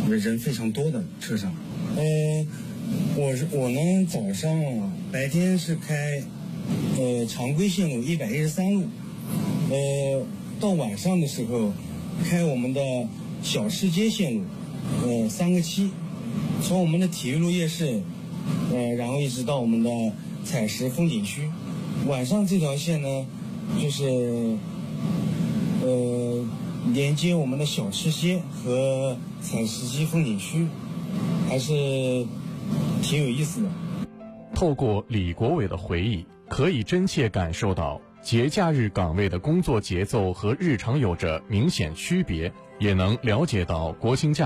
人非常多的车上。我呢早上白天是开常规线路113路，到晚上的时候开我们的小市街线路3个7，从我们的体育路夜市然后一直到我们的采石风景区。晚上这条线呢就是连接我们的小吃街和采石矶风景区，还是挺有意思的。 透过李国伟的回忆，可以真切感受到节假日岗位的工作节奏和日常有着明显区别，也能了解到国庆假